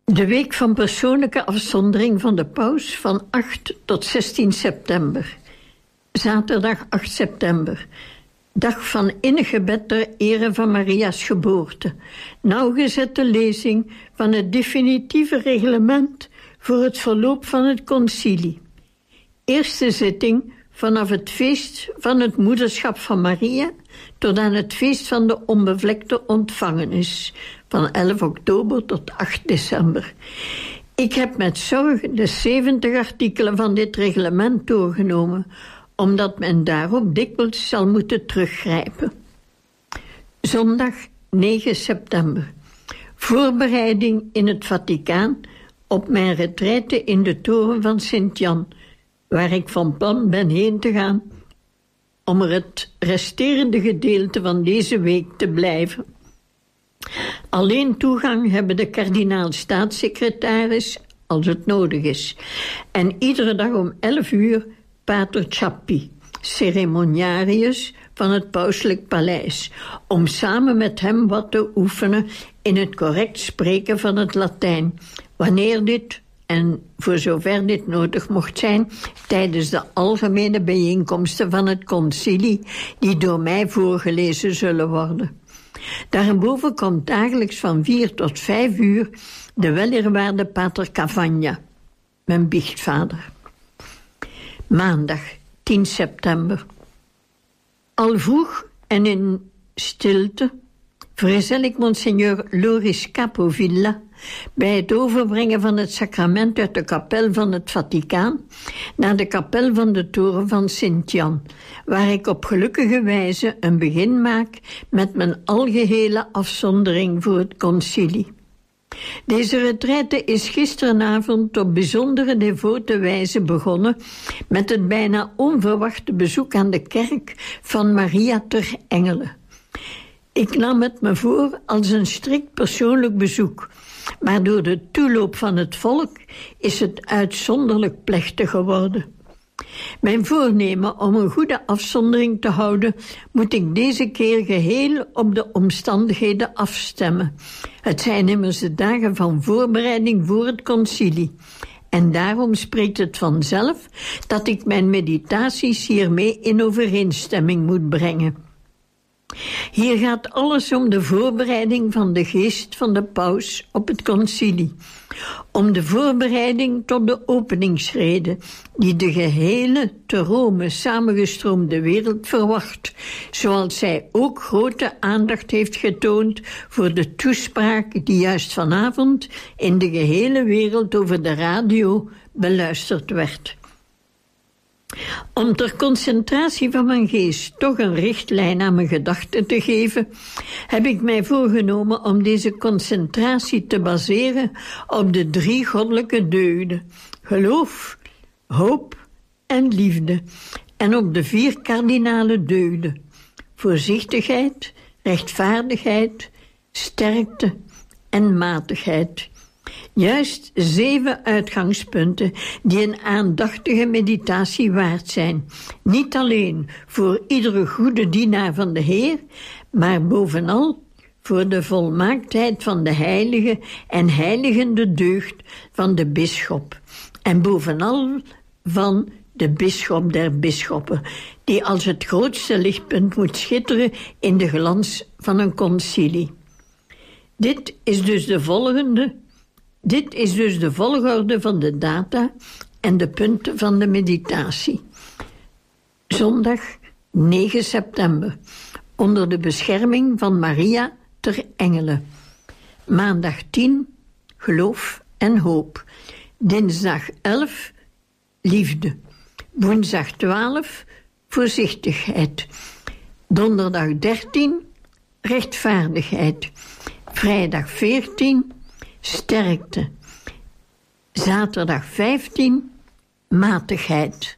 De week van persoonlijke afzondering van de paus van 8 tot 16 september. Zaterdag 8 september. Dag van innig gebed ter ere van Maria's geboorte. Nauwgezette lezing van het definitieve reglement voor het verloop van het concilie. Eerste zitting vanaf het feest van het moederschap van Maria tot aan het feest van de onbevlekte ontvangenis van 11 oktober tot 8 december. Ik heb met zorg de 70 artikelen van dit reglement doorgenomen, omdat men daarop dikwijls zal moeten teruggrijpen. Zondag 9 september. Voorbereiding in het Vaticaan op mijn retraite in de toren van Sint-Jan, waar ik van plan ben heen te gaan om er het resterende gedeelte van deze week te blijven. Alleen toegang hebben de kardinaal-staatssecretaris als het nodig is. En iedere dag om 11 uur Pater Chappi, ceremoniarius van het pauselijk paleis, om samen met hem wat te oefenen in het correct spreken van het Latijn, wanneer dit, en voor zover dit nodig mocht zijn, tijdens de algemene bijeenkomsten van het concilie, die door mij voorgelezen zullen worden. Daarboven komt dagelijks van 4 tot 5 uur de weleerwaarde Pater Cavagna, mijn biechtvader. Maandag 10 september. Al vroeg en in stilte vergezel ik Monseigneur Loris Capovilla bij het overbrengen van het sacrament uit de kapel van het Vaticaan naar de kapel van de toren van Sint-Jan, waar ik op gelukkige wijze een begin maak met mijn algehele afzondering voor het concilie. Deze retraite is gisteravond op bijzondere devote wijze begonnen met het bijna onverwachte bezoek aan de kerk van Maria ter Engelen. Ik nam het me voor als een strikt persoonlijk bezoek, maar door de toeloop van het volk is het uitzonderlijk plechtig geworden. Mijn voornemen om een goede afzondering te houden moet ik deze keer geheel op de omstandigheden afstemmen. Het zijn immers de dagen van voorbereiding voor het concilie. En daarom spreekt het vanzelf dat ik mijn meditaties hiermee in overeenstemming moet brengen. Hier gaat alles om de voorbereiding van de geest van de paus op het concilie. Om de voorbereiding tot de openingsrede die de gehele te Rome samengestroomde wereld verwacht, zoals zij ook grote aandacht heeft getoond voor de toespraak die juist vanavond in de gehele wereld over de radio beluisterd werd. Om ter concentratie van mijn geest toch een richtlijn aan mijn gedachten te geven, heb ik mij voorgenomen om deze concentratie te baseren op de 3 goddelijke deugden: geloof, hoop en liefde, en op de 4 kardinale deugden: voorzichtigheid, rechtvaardigheid, sterkte en matigheid. Juist 7 uitgangspunten die een aandachtige meditatie waard zijn. Niet alleen voor iedere goede dienaar van de Heer, maar bovenal voor de volmaaktheid van de heilige en heiligende deugd van de bisschop. En bovenal van de bisschop der bisschoppen, die als het grootste lichtpunt moet schitteren in de glans van een concilie. Dit is dus de volgorde van de data en de punten van de meditatie. Zondag 9 september, onder de bescherming van Maria ter Engelen. Maandag 10, geloof en hoop. Dinsdag 11, liefde. Woensdag 12, voorzichtigheid. Donderdag 13, rechtvaardigheid. Vrijdag 14, sterkte. Zaterdag 15, matigheid.